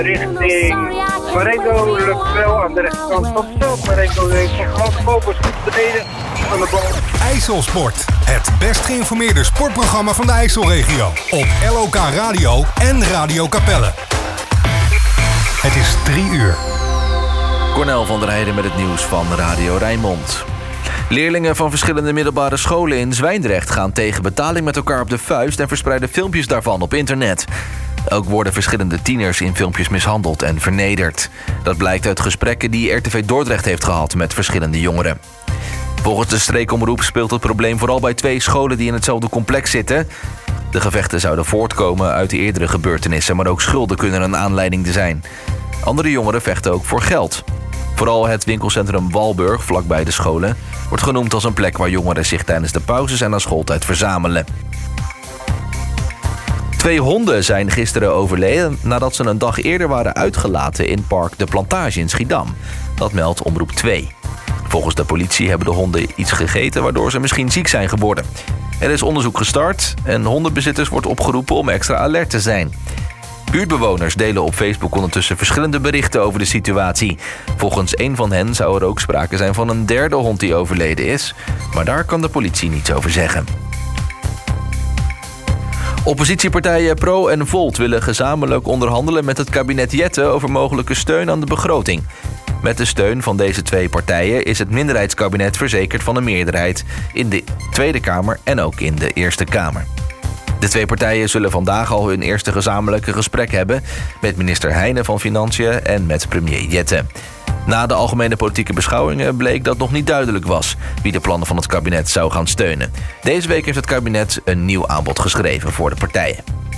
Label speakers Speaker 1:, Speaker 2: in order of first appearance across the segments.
Speaker 1: richting Marengo lukt wel aan de rechterkant van het veld. Marengo heeft gewoon focus op beneden aan de bal.
Speaker 2: IJsselsport, het best geïnformeerde sportprogramma van de IJsselregio. Op LOK Radio en Radio Capelle. Het is 3 uur.
Speaker 3: Cornel van der Heijden met het nieuws van Radio Rijnmond. Leerlingen van verschillende middelbare scholen in Zwijndrecht gaan tegen betaling met elkaar op de vuist en verspreiden filmpjes daarvan op internet. Ook worden verschillende tieners in filmpjes mishandeld en vernederd. Dat blijkt uit gesprekken die RTV Dordrecht heeft gehad met verschillende jongeren. Volgens de streekomroep speelt het probleem vooral bij 2 scholen die in hetzelfde complex zitten. De gevechten zouden voortkomen uit de eerdere gebeurtenissen, maar ook schulden kunnen een aanleiding zijn. Andere jongeren vechten ook voor geld. Vooral het winkelcentrum Walburg, vlakbij de scholen, wordt genoemd als een plek waar jongeren zich tijdens de pauzes en na schooltijd verzamelen. 2 honden zijn gisteren overleden nadat ze een dag eerder waren uitgelaten in park De Plantage in Schiedam. Dat meldt Omroep 2. Volgens de politie hebben de honden iets gegeten waardoor ze misschien ziek zijn geworden. Er is onderzoek gestart en hondenbezitters wordt opgeroepen om extra alert te zijn. Buurtbewoners delen op Facebook ondertussen verschillende berichten over de situatie. Volgens een van hen zou er ook sprake zijn van een 3e hond die overleden is. Maar daar kan de politie niets over zeggen. Oppositiepartijen Pro en Volt willen gezamenlijk onderhandelen met het kabinet Jette over mogelijke steun aan de begroting. Met de steun van deze 2 partijen is het minderheidskabinet verzekerd van een meerderheid in de Tweede Kamer en ook in de Eerste Kamer. De 2 partijen zullen vandaag al hun eerste gezamenlijke gesprek hebben met minister Heijnen van Financiën en met premier Jette. Na de algemene politieke beschouwingen bleek dat nog niet duidelijk was wie de plannen van het kabinet zou gaan steunen. Deze week heeft het kabinet een nieuw aanbod geschreven voor de partijen.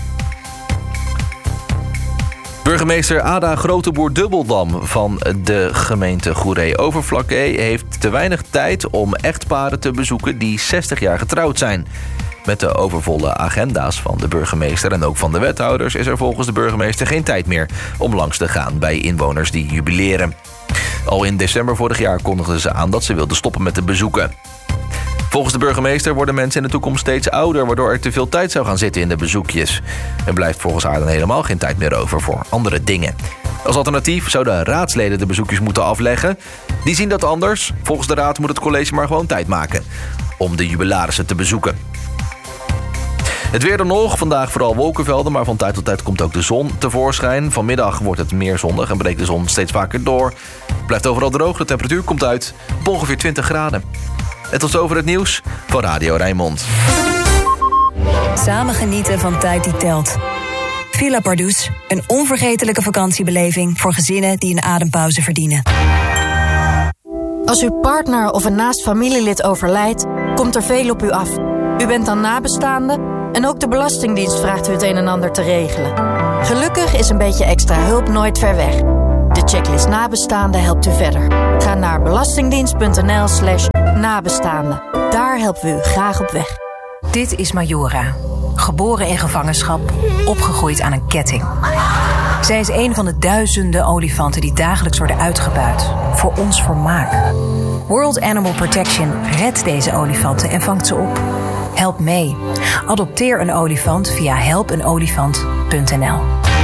Speaker 3: Burgemeester Ada Groteboer-Dubbeldam van de gemeente Goeree-Overflakkee heeft te weinig tijd om echtparen te bezoeken die 60 jaar getrouwd zijn. Met de overvolle agenda's van de burgemeester en ook van de wethouders is er volgens de burgemeester geen tijd meer om langs te gaan bij inwoners die jubileren. Al in december vorig jaar kondigden ze aan dat ze wilden stoppen met de bezoeken. Volgens de burgemeester worden mensen in de toekomst steeds ouder, waardoor er te veel tijd zou gaan zitten in de bezoekjes. Er blijft volgens haar dan helemaal geen tijd meer over voor andere dingen. Als alternatief zouden raadsleden de bezoekjes moeten afleggen. Die zien dat anders. Volgens de raad moet het college maar gewoon tijd maken om de jubilarissen te bezoeken. Het weer dan nog. Vandaag vooral wolkenvelden, maar van tijd tot tijd komt ook de zon tevoorschijn. Vanmiddag wordt het meer zonnig en breekt de zon steeds vaker door. Blijft overal droog, de temperatuur komt uit op ongeveer 20 graden. En tot zover het nieuws van Radio Rijnmond.
Speaker 4: Samen genieten van tijd die telt. Villa Pardoes, een onvergetelijke vakantiebeleving voor gezinnen die een adempauze verdienen.
Speaker 5: Als uw partner of een naast familielid overlijdt, komt er veel op u af. U bent dan nabestaande en ook de Belastingdienst vraagt u het een en ander te regelen. Gelukkig is een beetje extra hulp nooit ver weg. De checklist nabestaanden helpt u verder. Ga naar belastingdienst.nl/nabestaanden. Daar helpen we u graag op weg.
Speaker 6: Dit is Majora. Geboren in gevangenschap, opgegroeid aan een ketting. Zij is een van de duizenden olifanten die dagelijks worden uitgebuit. Voor ons vermaak. World Animal Protection redt deze olifanten en vangt ze op. Help mee. Adopteer een olifant via helpenolifant.nl.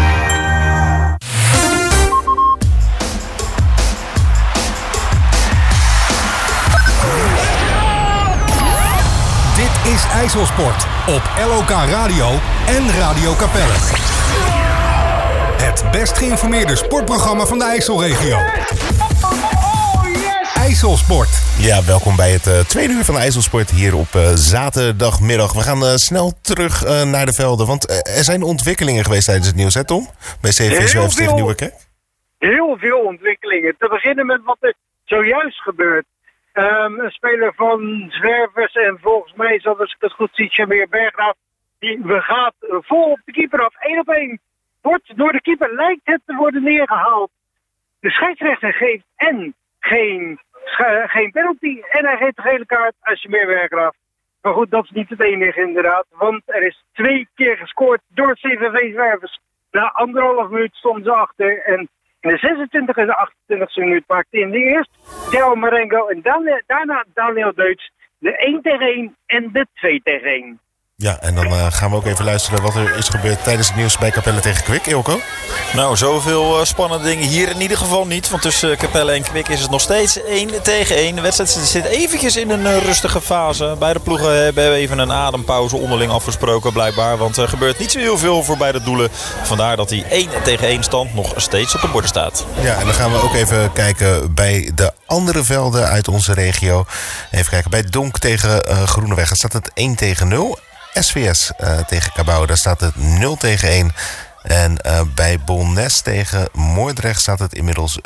Speaker 2: Dit is IJsselsport op LOK Radio en Radio Capelle. Het best geïnformeerde sportprogramma van de IJsselregio. IJsselsport.
Speaker 7: Ja, welkom bij het tweede uur van IJsselsport hier op zaterdagmiddag. We gaan snel terug naar de velden, want er zijn ontwikkelingen geweest tijdens het nieuws, hè Tom? Bij CV Zwervers tegen Nieuwerkerk.
Speaker 1: Heel veel ontwikkelingen. Te beginnen met wat er zojuist gebeurt. Een speler van Zwervers en volgens mij, zoals ik het goed zie, Jameer Berggraaf, die gaat vol op de keeper af. 1 op 1 wordt door de keeper, lijkt het te worden neergehaald. De scheidsrechter geeft geen penalty en hij geeft de gele kaart als Jameer Berggraaf. Maar goed, dat is niet het enige inderdaad, want er is 2 keer gescoord door CVV Zwervers. Na 1,5 minuut stonden ze achter en in de 26e en de 28e minuut maakte in de eerste Theo Marengo en daarna Daniel Deutsch de 1-1 en de 2-1.
Speaker 7: Ja, en dan gaan we ook even luisteren wat er is gebeurd tijdens het nieuws bij Capelle tegen Kwik. Ilko?
Speaker 8: Nou, zoveel spannende dingen hier in ieder geval niet. Want tussen Capelle en Kwik is het nog steeds 1-1. De wedstrijd zit eventjes in een rustige fase. Beide ploegen hebben even een adempauze onderling afgesproken blijkbaar. Want er gebeurt niet zo heel veel voor beide doelen. Vandaar dat die 1-1 stand nog steeds op de borden staat.
Speaker 7: Ja, en dan gaan we ook even kijken bij de andere velden uit onze regio. Even kijken, bij Donk tegen Groeneweg staat het 1-0. SVS tegen Cabau, daar staat het 0-1. En bij Bolnes tegen Moordrecht staat het inmiddels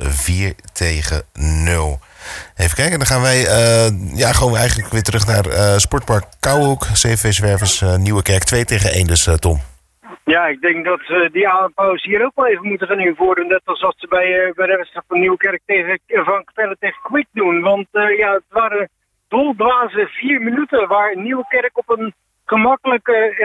Speaker 7: 4-0. Even kijken, dan gaan wij gewoon eigenlijk weer terug naar Sportpark Kouwhoek. CV Zwervers Nieuwekerk 2-1 dus, Tom.
Speaker 1: Ja, ik denk dat ze die adempauze hier ook wel even moeten gaan invoeren. Net als wat ze bij de wedstrijd van Nieuwekerk van Capelle tegen Kwik doen. Want het waren doldwaze 4 minuten waar Nieuwekerk op een gemakkelijke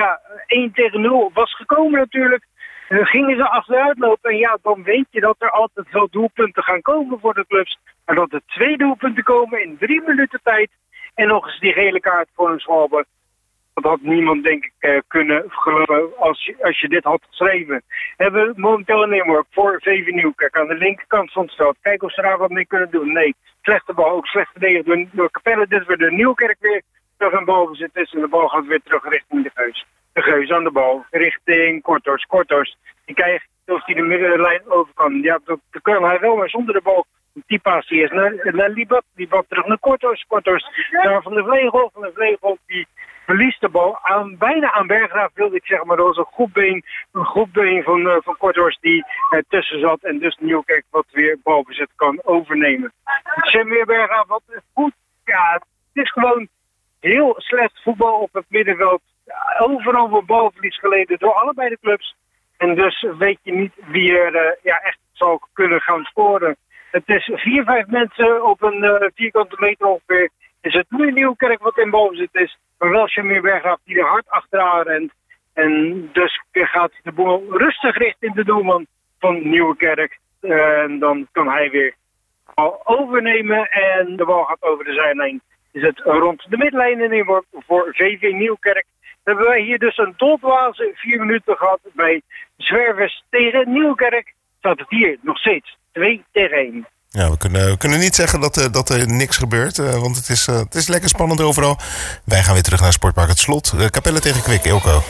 Speaker 1: 1-0 was gekomen natuurlijk. Gingen ze achteruit lopen en dan weet je dat er altijd wel doelpunten gaan komen voor de clubs. Maar dat er 2 doelpunten komen in 3 minuten tijd en nog eens die gele kaart voor een Schwalbe. Dat had niemand denk ik kunnen geloven als je dit had geschreven. Hebben we momenteel een inworp voor VV Nieuwkerk aan de linkerkant van het veld. Kijken of ze daar wat mee kunnen doen. Nee, slechte bal, ook slecht verdedigd door Capelle. Dit weer de Nieuwkerk weer terug aan balbezit is en de bal gaat weer terug richting de Geus. De Geus aan de bal, richting Korthorst. Korthorst, die kijkt of hij de middenlijn over kan. Ja, dat kan hij wel, maar zonder de bal. Die paas die is naar Libat. Libat terug naar Korthorst. Korthorst naar Van de Vlegel. Van de Vlegel die verliest de bal bijna aan Berggraaf, wilde ik zeggen. Maar dat was een goed been van Korthorst die tussen zat. En dus Nieuwkerk wat weer balbezit kan overnemen. Weer Berggraaf, wat goed. Ja, het is gewoon heel slecht voetbal op het middenveld. Overal wordt balverlies geleden door allebei de clubs. En dus weet je niet wie er echt zal kunnen gaan scoren. Het is 4-5 mensen op een vierkante meter ongeveer. Is het nu Nieuwkerk wat in balbezit is. Maar wel Jamir Berggraaf die er hard achteraan rent. En dus gaat de boel rustig richting de doelman van Nieuwkerk. En dan kan hij weer bal overnemen. En de bal gaat over de zijlijn. Is het rond de middenlijn en inworp voor VV Nieuwkerk. Dan hebben wij hier dus een doldwaze 4 minuten gehad bij Zwervers tegen Nieuwkerk. Staat het hier nog steeds 2-1.
Speaker 7: Ja, we kunnen niet zeggen dat er niks gebeurt, want het is lekker spannend overal. Wij gaan weer terug naar Sportpark Het Slot. Capelle tegen Kwik, Ilko.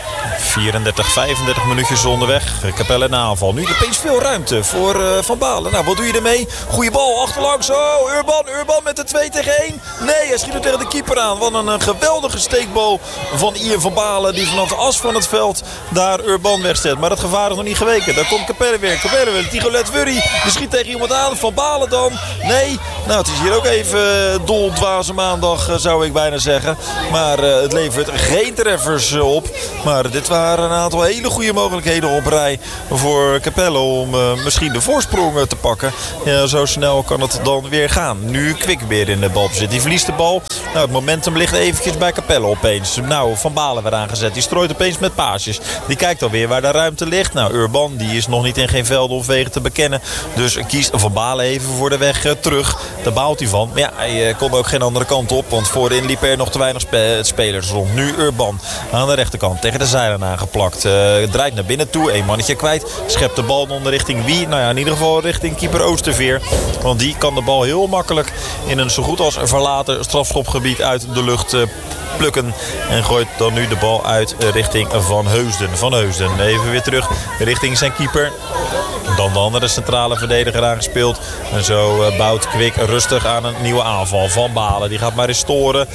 Speaker 8: 35 minuutjes onderweg. Capelle in aanval. Nu opeens veel ruimte voor Van Balen. Nou, wat doe je ermee? Goeie bal, achterlangs. Oh, Urban met de 2-1. Nee, hij schiet er tegen de keeper aan. Wat een geweldige steekbal van Ian Van Balen, die vanaf de as van het veld daar Urban wegzet. Maar dat gevaar is nog niet geweken. Daar komt Capelle weer. Tigolet Wurry. Die schiet tegen iemand aan. Van Balen dan? Nee. Nou, het is hier ook even doldwaze maandag, zou ik bijna zeggen. Maar het levert geen treffers op. Maar dit waren een aantal hele goede mogelijkheden op rij voor Capelle om misschien de voorsprong te pakken. Ja, zo snel kan het dan weer gaan. Nu Kwik weer in de balbezit. Die verliest de bal. Nou, het momentum ligt eventjes bij Capelle opeens. Nou, Van Balen weer aangezet. Die strooit opeens met paasjes. Die kijkt alweer waar de ruimte ligt. Nou, Urban die is nog niet in geen velden of wegen te bekennen. Dus kiest Van Balen even voor de weg terug. Daar baalt hij van. Maar ja, hij kon ook geen andere kant op. Want voorin liep er nog te weinig spelers rond. Nu Urban aan de rechterkant tegen de zeilen aangeplakt. Draait naar binnen toe. 1 mannetje kwijt. Schept de bal onder richting wie? Nou ja, in ieder geval richting keeper Oosterveer. Want die kan de bal heel makkelijk in een zo goed als verlaten strafschopgebied uit de lucht plukken. En gooit dan nu de bal uit richting Van Heusden. Van Heusden even weer terug richting zijn keeper. Dan de andere centrale verdediger aangespeeld. En zo bouwt Kwik rustig aan een nieuwe aanval. Van Balen, die gaat maar eens storen.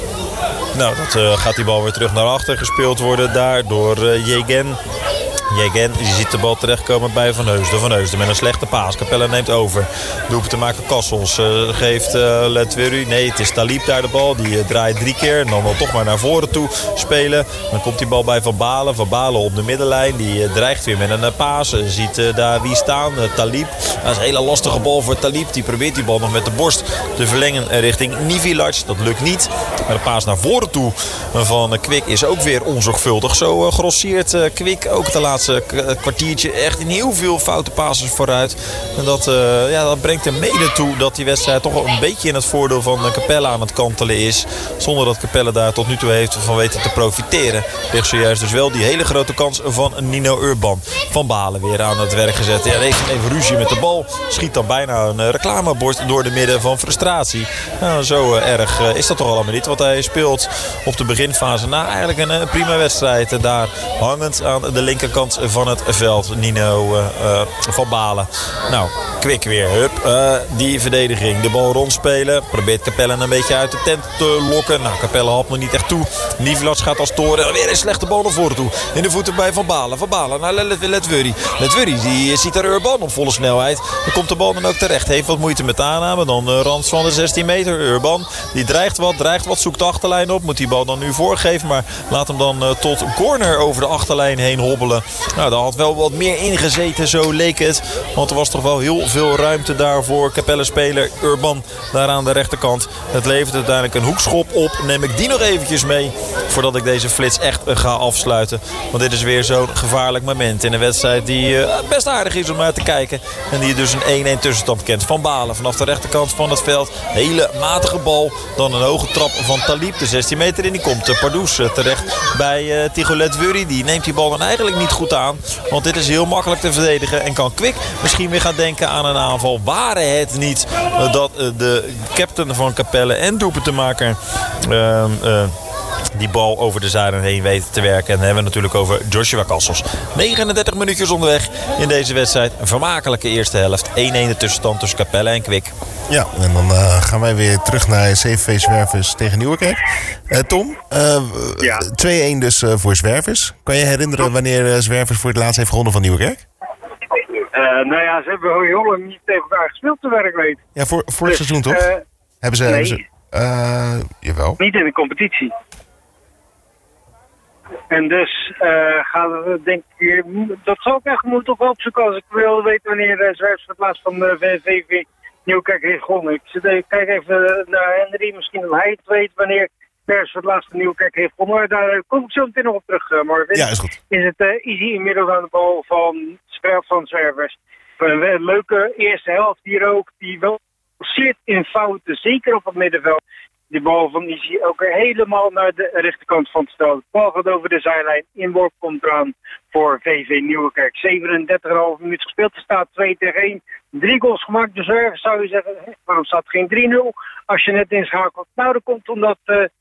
Speaker 8: Nou, dat gaat die bal weer terug naar achter gespeeld worden. Daar door Jegen. Jegen, die ziet de bal terechtkomen bij Van Heusden. Van Heusden met een slechte paas. Capelle neemt over. Doelpunt te maken Kassels. Geeft Letweru. Nee, het is Talib daar de bal. Die draait 3 keer. En dan wel toch maar naar voren toe spelen. Dan komt die bal bij Van Balen. Van Balen op de middenlijn. Die dreigt weer met een paas. Ziet daar wie staan. Talib. Dat is een hele lastige bal voor Talib. Die probeert die bal nog met de borst te verlengen richting Nivilac. Dat lukt niet. Maar de paas naar voren toe van Kwik is ook weer onzorgvuldig. Zo grosseert Kwik ook de laatste laatste kwartiertje echt in heel veel foute passes vooruit. En dat brengt er mede toe dat die wedstrijd toch wel een beetje in het voordeel van Capelle aan het kantelen is. Zonder dat Capelle daar tot nu toe heeft van weten te profiteren. Ligt zojuist dus wel die hele grote kans van Nino Urban. Van Balen weer aan het werk gezet. Ja, heeft even ruzie met de bal. Schiet dan bijna een reclamebord door de midden van frustratie. Nou, zo erg is dat toch allemaal niet. Want hij speelt op de beginfase na eigenlijk een prima wedstrijd. Daar hangend aan de linkerkant van het veld. Nino van Balen. Nou, Kwik weer. Hup, die verdediging. De bal rondspelen. Probeert Capelle een beetje uit de tent te lokken. Nou, Capelle haalt nog niet echt toe. Nivilas gaat als toren. Weer een slechte bal naar voren toe. In de voeten bij Van Balen. Van Balen naar Letwurry. Letwurry die ziet er Urban op volle snelheid. Dan komt de bal dan ook terecht. Heeft wat moeite met de aanname. Dan rand van de 16 meter. Urban die dreigt wat. Zoekt de achterlijn op. Moet die bal dan nu voorgeven. Maar laat hem dan tot corner over de achterlijn heen hobbelen. Nou, daar had wel wat meer ingezeten. Zo leek het. Want er was toch wel heel veel ruimte daarvoor. Capelle-speler Urban daar aan de rechterkant. Het levert uiteindelijk een hoekschop op. Neem ik die nog eventjes mee. Voordat ik deze flits echt ga afsluiten. Want dit is weer zo'n gevaarlijk moment in een wedstrijd die best aardig is om naar te kijken. En die dus een 1-1 tussenstand kent. Van Balen vanaf de rechterkant van het veld. Hele matige bal. Dan een hoge trap van Talib. De 16 meter in. Die komt Pardoes terecht bij Tigo Letwurry. Die neemt die bal dan eigenlijk niet goed aan. Want dit is heel makkelijk te verdedigen. En kan Kwik misschien weer gaan denken aan een aanval. Waren het niet dat de captain van Capelle en doelpuntenmaker die bal over de zijden heen weten te werken. En dan hebben we natuurlijk over Joshua Cassels. 39 minuutjes onderweg in deze wedstrijd. Een vermakelijke eerste helft. 1-1 de tussenstand tussen Capelle en Kwik.
Speaker 7: Ja, en dan gaan wij weer terug naar CVV Zwervers tegen Nieuwerkerk. Tom, 2-1 dus voor Zwervers. Kan je herinneren wanneer Zwervers voor het laatst heeft gewonnen van Nieuwerkerk?
Speaker 1: Ze hebben heel lang niet tegen elkaar gespeeld, zover ik weet.
Speaker 7: Ja, voor het seizoen toch? Hebben ze jawel.
Speaker 1: Niet in de competitie. En dus gaan we denk ik... Dat zou ik echt moeten opzoeken als ik wil weten wanneer Zwervers voor het laatst van VV Nieuwkerk heeft gewonnen. Ik kijk even naar Henry, misschien dat hij het weet wanneer Zwervers voor het laatst van Nieuwkerk heeft gewonnen. Daar kom ik zo meteen nog op terug, Marvin.
Speaker 7: Ja, is goed.
Speaker 1: Is het Easy inmiddels aan de bal van Zwervers. Een leuke eerste helft hier ook, die wel zit in fouten, zeker op het middenveld. Die bal van Easy ook weer helemaal naar de rechterkant van het veld. De bal gaat over de zijlijn. Inworp komt eraan voor VV Nieuwerkerk. 37,5 minuten gespeeld. Er staat 2-1. 3 goals gemaakt. De Zwervers zou je zeggen, waarom staat er geen 3-0 als je net inschakelt? Nou, dat komt omdat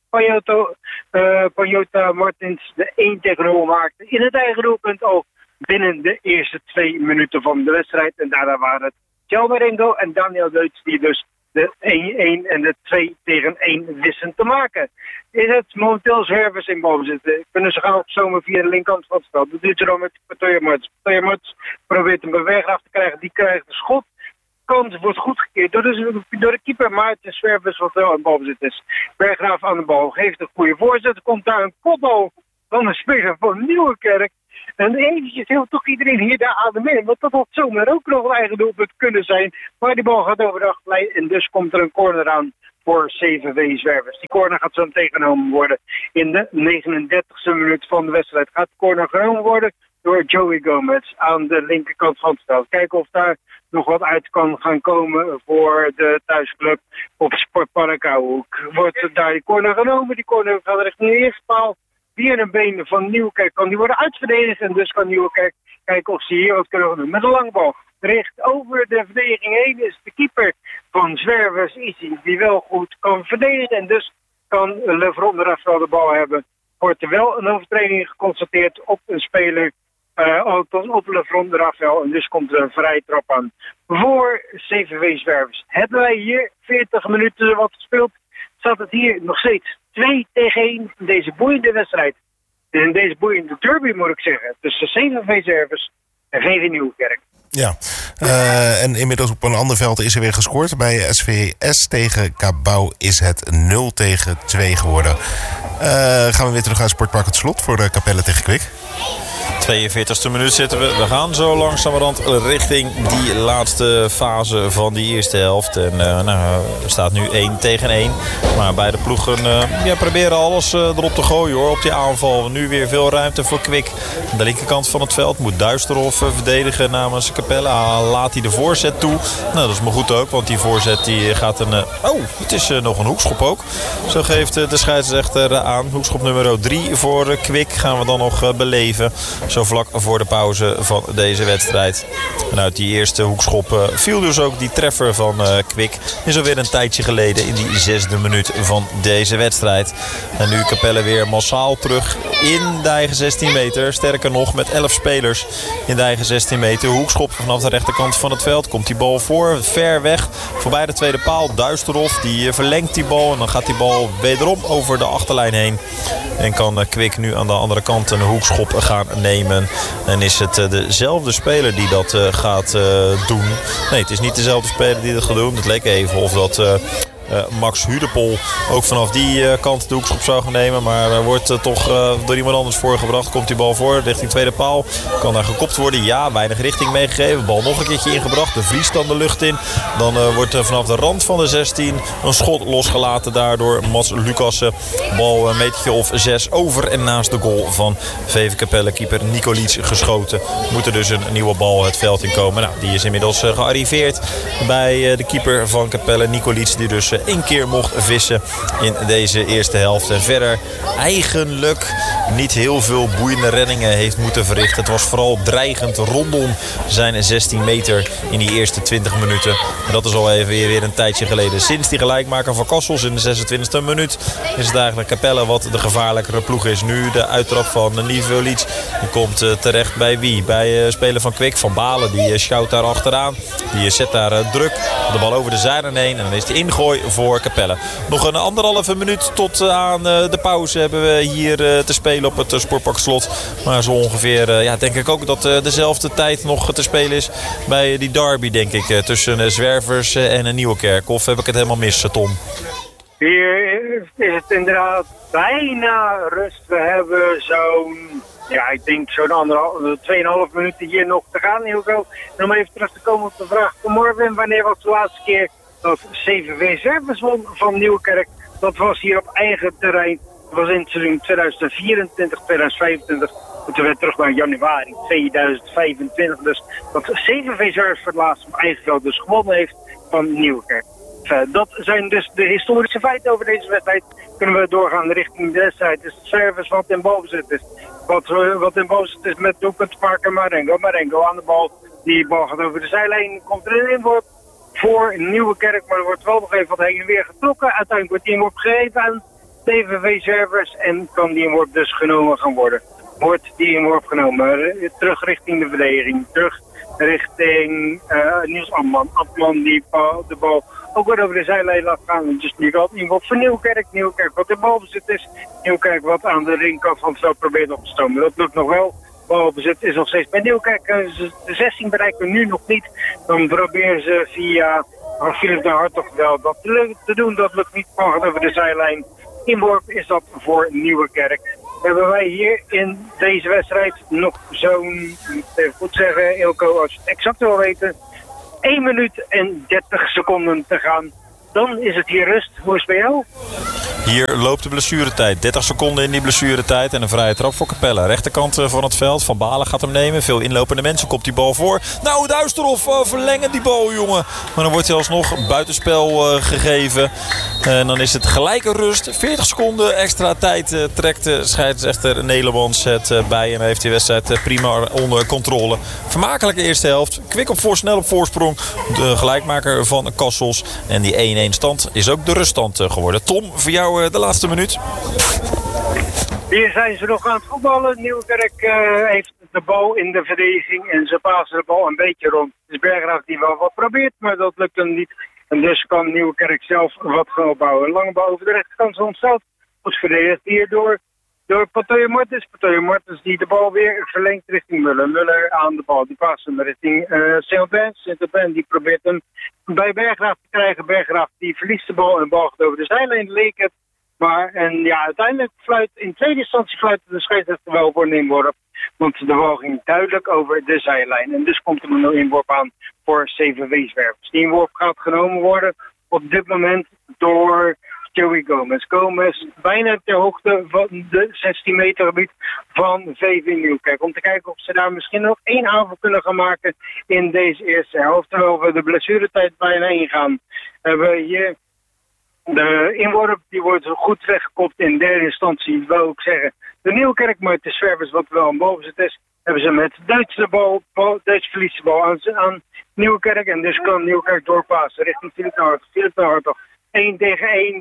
Speaker 1: Pajota Martins de 1-0 maakte. In het eigen doelpunt al binnen de eerste 2 minuten van de wedstrijd. En daarna waren het Tjelmerengo en Daniel Deutz die dus de 1-1 en de 2-1 wisten te maken. Is het momenteel Zwervers in balbezit? Kunnen ze gaan opzomen via de linkerkant van het veld? Dat doet ze dan met Patoja Martins. Patoja Martins probeert een beweging af te krijgen. Die krijgt een schot. Kans wordt goed gekeerd door de keeper, maar het is Zwervers wat wel in balbezit is. Berggraaf aan de bal geeft een goede voorzet. Er komt daar een kopbal van de speler van Nieuwerkerk. En eventjes heeft toch iedereen hier de adem in. Want dat had zomaar ook nog een eigen doelpunt kunnen zijn. Maar die bal gaat over de achterlijn. En dus komt er een corner aan voor CVV Zwervers. Die corner gaat zo tegenomen worden. In de 39e minuut van de wedstrijd gaat de corner genomen worden door Joey Gomez aan de linkerkant van het veld. Kijken of daar nog wat uit kan gaan komen voor de thuisclub op Sportpark Oudehoek. Wordt daar die corner genomen. Die corner gaat richting de eerste paal. Via een been van Nieuwkerk kan die worden uitverdedigd. En dus kan Nieuwkerk kijken of ze hier wat kunnen doen. Met een lange bal. Richt over de verdediging heen is de keeper van Zwervers Easy. Die wel goed kan verdedigen. En dus kan Levron de bal hebben. Wordt er wel een overtreding geconstateerd op een speler. Op Levron de Rafael. En dus komt er een vrije trap aan. Voor CVV Zwervers. Hebben wij hier 40 minuten wat gespeeld. Staat het hier nog steeds 2-1 in deze boeiende wedstrijd. In deze boeiende derby moet ik zeggen. Tussen CVV Zwervers en VV Nieuwkerk.
Speaker 7: Ja, en inmiddels op een ander veld is er weer gescoord. Bij SVS tegen Cabau is het 0-2 geworden. Gaan we weer terug naar Sportpark Het Slot voor Capelle tegen Kwik.
Speaker 8: 42e minuut zitten we. We gaan zo langzamerhand richting die laatste fase van die eerste helft. En er staat nu 1-1. Maar beide ploegen proberen alles erop te gooien hoor. Op die aanval. Nu weer veel ruimte voor Kwik. Aan de linkerkant van het veld moet Duisterhof verdedigen namens Capelle. Laat hij de voorzet toe. Nou, dat is maar goed ook. Want die voorzet die gaat het is nog een hoekschop ook. Zo geeft de scheidsrechter aan. Hoekschop nummer 3 voor Kwik gaan we dan nog beleven. Zo vlak voor de pauze van deze wedstrijd. En uit die eerste hoekschop viel dus ook die treffer van Kwik. Is alweer een tijdje geleden in die 6e minuut van deze wedstrijd. En nu Capelle weer massaal terug in de eigen 16 meter. Sterker nog met 11 spelers in de eigen 16 meter. Hoekschop vanaf de rechterkant van het veld. Komt die bal voor, ver weg. Voorbij de tweede paal. Duisterhof die verlengt die bal. En dan gaat die bal wederom over de achterlijn heen. En kan Kwik nu aan de andere kant een hoekschop gaan nemen. En is het dezelfde speler die dat gaat doen. Nee, het is niet dezelfde speler die dat gaat doen. Het leek even of dat Max Hudepol ook vanaf die kant de hoekschop zou gaan nemen. Maar wordt toch door iemand anders voorgebracht. Komt die bal voor richting tweede paal. Kan daar gekopt worden. Ja, weinig richting meegegeven. Bal nog een keertje ingebracht. De Vries dan de lucht in. Dan wordt vanaf de rand van de 16 een schot losgelaten. Daardoor Mats Lucassen. Bal een metertje of 6 over en naast de goal van VV Capelle. Keeper Nikolic geschoten. Moet er dus een nieuwe bal het veld in komen. Nou, die is inmiddels gearriveerd bij de keeper van Capelle. Nikolic die dus 1 keer mocht vissen in deze eerste helft. En verder eigenlijk niet heel veel boeiende reddingen heeft moeten verrichten. Het was vooral dreigend rondom zijn 16 meter in die eerste 20 minuten. En dat is al even weer een tijdje geleden. Sinds die gelijkmaker van Kassels in de 26e minuut is het eigenlijk Capelle wat de gevaarlijkere ploeg is. Nu de uittrap van Nivolic. Die komt terecht bij wie? Bij speler van Kwik, Van Balen. Die schouwt daar achteraan. Die zet daar druk. De bal over de zijde heen. En dan is de ingooi voor Capelle. Nog een 1,5 minuut tot aan de pauze hebben we hier te spelen op het Sportpark Slot. Maar zo ongeveer, denk ik ook dat dezelfde tijd nog te spelen is bij die derby, denk ik. Tussen Zwervers en Nieuwekerk. Of heb ik het helemaal mis, Tom?
Speaker 1: Hier is het inderdaad bijna rust. We hebben zo'n, ik denk zo'n 2,5 minuten hier nog te gaan, Hilco. En om even terug te komen op de vraag van Morwin. Wanneer was de laatste keer dat CVV Zwervers won van Nieuwekerk? Dat was hier op eigen terrein. Dat was in het seizoen 2024, 2025. Moeten we terug naar januari 2025. Dus dat CVV Zwervers voor het laatst op eigen veld dus gewonnen heeft van Nieuwekerk. Dat zijn dus de historische feiten over deze wedstrijd. Kunnen we doorgaan richting de wedstrijd. Dus het Zwervers wat in balbezit is. Wat in balbezit is met doelpunt te maken Marengo. Marengo aan de bal. Die bal gaat over de zijlijn. Komt er een inworp voor Nieuwekerk. Maar er wordt wel nog even wat heen en weer getrokken. Uiteindelijk wordt die inworp gegeven aan CVV Zwervers. En kan die inworp dus genomen gaan worden. Wordt die inworp genomen. Terug richting de verdediging. Terug richting Niels Amman. Amman die de bal ook weer over de zijlijn laat gaan. Dus nu gaat iemand voor Nieuwekerk. Nieuwekerk wat in balbezit is. Nieuwekerk wat aan de ringkant van het veld probeert op te stomen. Dat lukt nog wel. Balbezit is nog steeds bij Nieuwekerk. De 16 bereiken we nu nog niet. Dan proberen ze via Philip de Hartog wel dat te doen. Dat lukt niet. Bal gaat over de zijlijn. Inworp is dat voor Nieuwekerk. Hebben wij hier in deze wedstrijd nog zo'n, even goed zeggen, Ilko, als je het exact wil weten, 1 minuut en 30 seconden te gaan. Dan is het hier rust. Hoe is het bij jou?
Speaker 8: Hier loopt de blessuretijd. 30 seconden in die blessuretijd en een vrije trap voor Capelle. Rechterkant van het veld. Van Balen gaat hem nemen. Veel inlopende mensen. Komt die bal voor. Nou, Duisterhof verlengen die bal, jongen. Maar dan wordt hij alsnog buitenspel gegeven. En dan is het gelijke rust. 40 seconden extra tijd trekt de scheidsrechter Nederlands het bij. En heeft die wedstrijd prima onder controle. Vermakelijke eerste helft. Kwik snel op voorsprong. De gelijkmaker van Kassels. En die 1-1 stand is ook de ruststand geworden. Tom, voor jou de laatste minuut.
Speaker 1: Hier zijn ze nog aan het voetballen. Nieuwekerk heeft de bal in de verdediging en ze passen de bal een beetje rond. Het is Berggraaf die wel wat probeert, maar dat lukt hem niet. En dus kan Nieuwekerk zelf wat gaan opbouwen. Een lange bal over de rechterkant van het veld. Goed verdedigd hier door Patoje Martens. Patoje Martens die de bal weer verlengt richting Muller. Muller aan de bal. Die past hem richting Saint-Aubin. Saint-Aubin die probeert hem bij Berggraaf te krijgen. Berggraaf die verliest de bal en de bal gaat over de zijlijn. Leek het Maar uiteindelijk in tweede instantie fluit de scheidsrechter wel voor een inworp. Want de bal ging duidelijk over de zijlijn. En dus komt er een inworp aan voor CVV-zwervers. Die inworp gaat genomen worden op dit moment door Joey Gomez. Gomez bijna ter hoogte van de 16 meter gebied van VV Nieuwkerk. Om te kijken of ze daar misschien nog 1 aanval kunnen gaan maken in deze eerste helft. Terwijl we de blessuretijd bijna ingaan. Hebben we hier de inworp, die wordt goed weggekopt in derde instantie. Wil ook zeggen de Nieuwkerk, maar de Zwervers wat wel een balbezit is, hebben ze met Duitse verliest de bal aan Nieuwkerk. En dus kan Nieuwkerk doorpassen richting Philip de Hartog. 1 tegen 1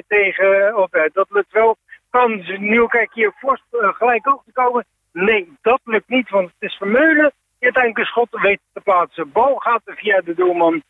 Speaker 1: dat lukt wel. Kan Nieuwkerk hier gelijk ook te komen? Nee, dat lukt niet, want het is Vermeulen die uiteindelijk een schot weet te plaatsen. Bal gaat via de doelman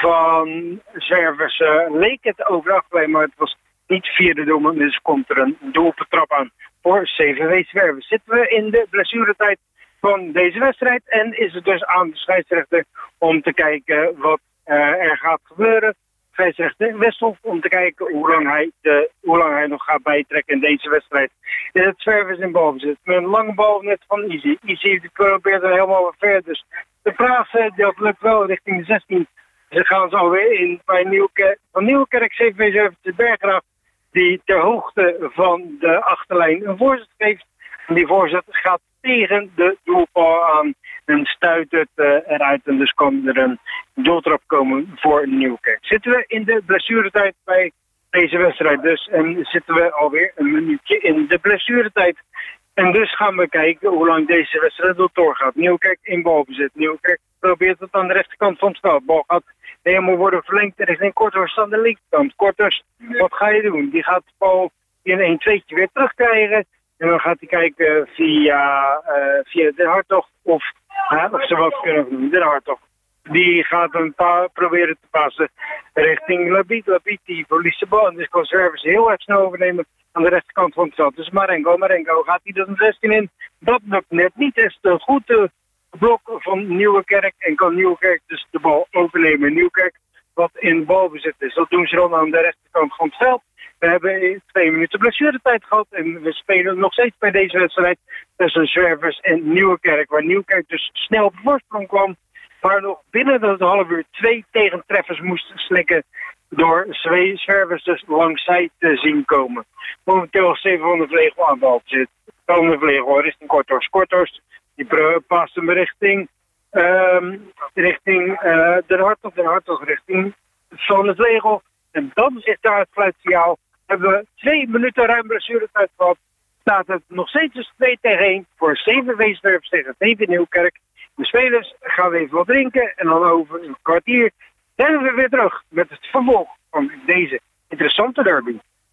Speaker 1: van Zwervers. Leek het over achterlijn, maar het was niet via de doelman. Dus komt er een doeltrap aan voor CVV Zwervers. Zitten we in de blessuretijd van deze wedstrijd en is het dus aan de scheidsrechter om te kijken wat er gaat gebeuren. Scheidsrechter Westhoff om te kijken hoe lang hij nog gaat bijtrekken in deze wedstrijd. Het Zwervers in balbezit. Met een lange bal net van Easy. Easy probeert er helemaal ver. Dus de Praagse, dat lukt wel richting de 16. Ze gaan zo alweer in bij Nieuwkerk CVV de Berggraaf. Die ter hoogte van de achterlijn een voorzet geeft. En die voorzet gaat tegen de doelpaal aan en stuit het eruit. En dus kan er een doeltrap komen voor Nieuwkerk. Zitten we in de blessuretijd bij deze wedstrijd dus. En zitten we alweer een minuutje in de blessuretijd. En dus gaan we kijken hoe lang deze wedstrijd doorgaat. Nieuwkerk in balbezit. Nieuwkerk probeert het aan de rechterkant van het veld. De bal gaat helemaal worden verlengd richting Korthorst aan de linkerkant. Korthorst, wat ga je doen? Die gaat de bal in een 2'tje weer terugkrijgen. En dan gaat hij kijken via de Hartog of ze wat kunnen doen. De Hartog. Die gaat een proberen te passen richting Labiet. Labiet die verliest de bal. En dus kan Zwervers heel erg snel overnemen aan de rechterkant van het veld. Dus Marengo gaat hij er een 16 in. Dat lukt net niet. Het is de goede blok van Nieuwkerk. En kan Nieuwkerk dus de bal overnemen. Nieuwkerk wat in balbezit is. Dat doen ze dan aan de rechterkant van het veld. We hebben 2 minuten blessuretijd gehad en we spelen nog steeds bij deze wedstrijd tussen Zwervers en Nieuwkerk. Waar Nieuwkerk dus snel op voorsprong kwam, maar nog binnen het half uur 2 tegentreffers moest slikken door Zwervers dus langs zij te zien komen. Momenteel Steven van der Vlegel aan bal zit. Van der Vlegel richting Korthorst. Korthorst die past hem richting de Hartog richting Van der Vlegel. En dan is daar het fluitsignaal. Hebben we 2 minuten ruim blessuretijd gehad. Staat het nog steeds dus 2 tegen 1 voor CVV Zwervers tegen VV Nieuwkerk. De spelers gaan even wat drinken en dan over een kwartier zijn we weer terug met het vervolg van deze interessante derby.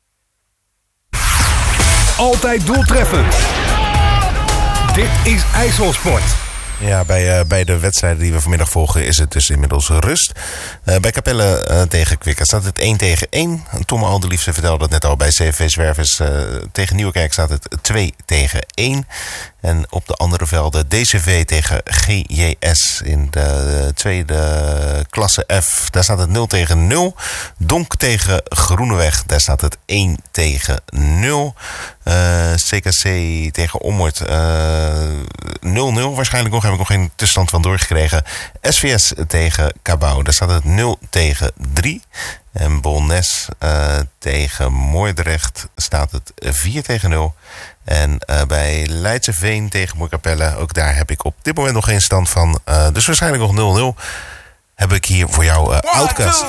Speaker 2: Altijd doeltreffend. Dit is IJsselsport.
Speaker 7: Ja, bij de wedstrijden die we vanmiddag volgen is het dus inmiddels rust. Bij Capelle tegen Kwik staat het 1 tegen 1. Tom Alderliefste vertelde het net al. Bij CV Zwervers tegen Nieuwkerk staat het 2 tegen 1. En op de andere velden DCV tegen GJS in de tweede klasse F. Daar staat het 0 tegen 0. Donk tegen Groeneweg. Daar staat het 1 tegen 0. CKC tegen Ommoord 0-0 waarschijnlijk nog. Heb ik nog geen tussenstand van doorgekregen. SVS tegen Cabau. Daar staat het 0 tegen 3. En Bolnes tegen Moordrecht staat het 4 tegen 0. En bij Leidseveen tegen Moerkapelle, ook daar heb ik op dit moment nog geen stand van. Dus waarschijnlijk nog 0-0. Heb ik hier voor jou Outcast.